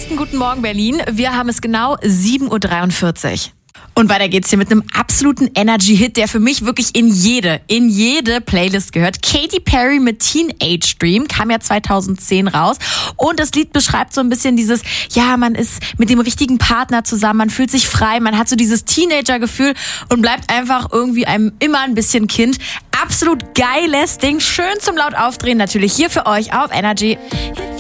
besten guten Morgen, Berlin. Wir haben es genau 7:43 Uhr. Und weiter geht's hier mit einem absoluten Energy-Hit, der für mich wirklich in jede Playlist gehört. Katy Perry mit Teenage Dream kam ja 2010 raus. Und das Lied beschreibt so ein bisschen dieses, ja, man ist mit dem richtigen Partner zusammen, man fühlt sich frei, man hat so dieses Teenager-Gefühl und bleibt einfach irgendwie einem immer ein bisschen Kind. Absolut geiles Ding, schön zum laut aufdrehen, natürlich hier für euch auf Energy.